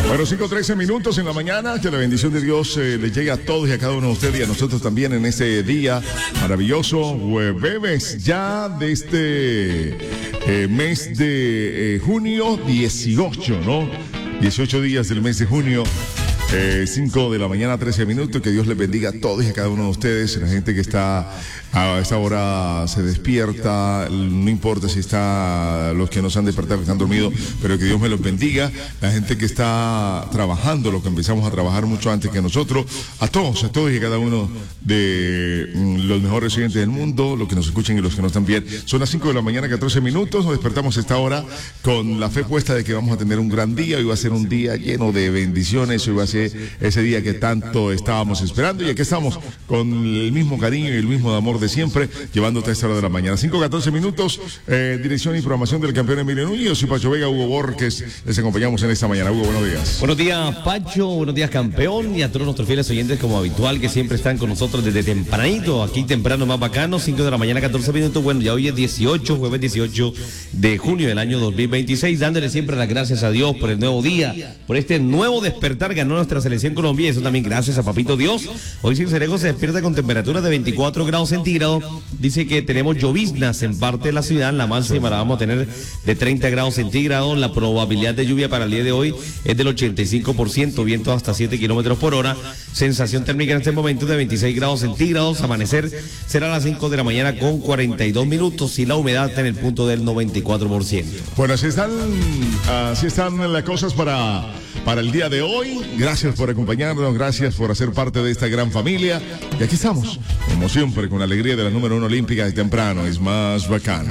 Bueno, 5:13 minutos en la mañana. Que la bendición de Dios les llegue a todos y a cada uno de ustedes y a nosotros también en este día maravilloso. Jueves ya de este mes de junio 18, ¿no? 18 días del mes de junio. 5 de la mañana, 13 minutos. Que Dios les bendiga a todos y a cada uno de ustedes. La gente que está a esta hora se despierta, no importa si está los que no se han despertado, que están dormidos, pero que Dios me los bendiga. La gente que está trabajando, lo que empezamos a trabajar mucho antes que nosotros, a todos y a cada uno de los mejores oyentes del mundo, los que nos escuchen y los que no están bien. Son las 5 de la mañana, 14 minutos. Nos despertamos a esta hora con la fe puesta de que vamos a tener un gran día. Hoy va a ser un día lleno de bendiciones. Hoy va a ser ese día que tanto estábamos esperando, y aquí estamos con el mismo cariño y el mismo amor de siempre, llevándote a esta hora de la mañana. 5:14 minutos, dirección y programación del campeón Emilio Núñez. Yo soy Pacho Vega, Hugo Borges, les acompañamos en esta mañana. Hugo, buenos días. Buenos días, Pacho, buenos días, campeón, y a todos nuestros fieles oyentes como habitual, que siempre están con nosotros desde tempranito, aquí temprano más bacano, 5 de la mañana, 14 minutos. Bueno, ya hoy es 18, jueves 18 de junio del año 2026, dándole siempre las gracias a Dios por el nuevo día, por este nuevo despertar. Ganó nuestra selección Colombia, y eso también gracias a Papito Dios. Hoy Cincelejo se despierta con temperaturas de 24 grados centígrados. Dice que tenemos lloviznas en parte de la ciudad. La máxima la vamos a tener de 30 grados centígrados. La probabilidad de lluvia para el día de hoy es del 85%, viento hasta 7 kilómetros por hora. Sensación térmica en este momento de 26 grados centígrados. Amanecer será a las 5 de la mañana con 42 minutos y la humedad está en el punto del 94%. Bueno, así están las cosas para el día de hoy. Gracias por acompañarnos, gracias por hacer parte de esta gran familia. Y aquí estamos, como siempre, con la alegría de la número 1 olímpica de temprano. Es más bacano.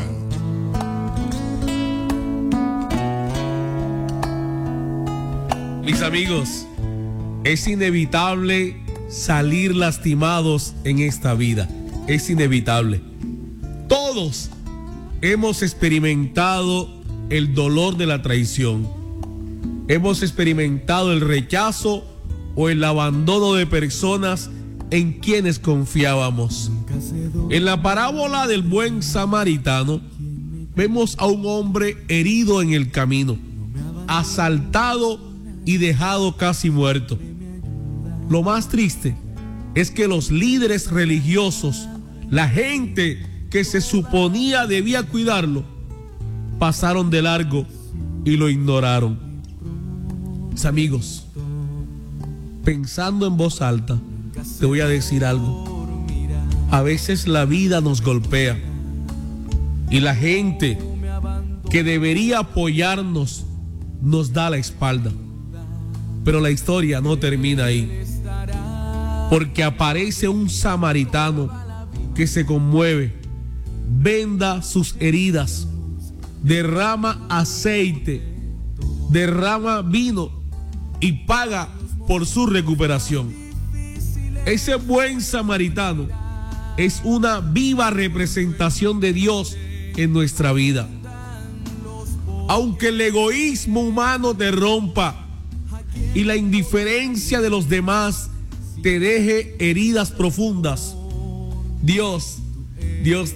Mis amigos, es inevitable salir lastimados en esta vida. Es inevitable. Todos hemos experimentado el dolor de la traición. Hemos experimentado el rechazo o el abandono de personas en quienes confiábamos. En la parábola del buen samaritano, vemos a un hombre herido en el camino, asaltado y dejado casi muerto. Lo más triste es que los líderes religiosos, la gente que se suponía debía cuidarlo, pasaron de largo y lo ignoraron. Mis amigos, pensando en voz alta, te voy a decir algo. A veces la vida nos golpea y la gente que debería apoyarnos nos da la espalda. Pero la historia no termina ahí, porque aparece un samaritano que se conmueve, venda sus heridas, derrama aceite, derrama vino y paga por su recuperación. Ese buen samaritano es una viva representación de Dios en nuestra vida. Aunque el egoísmo humano te rompa y la indiferencia de los demás te deje heridas profundas, Dios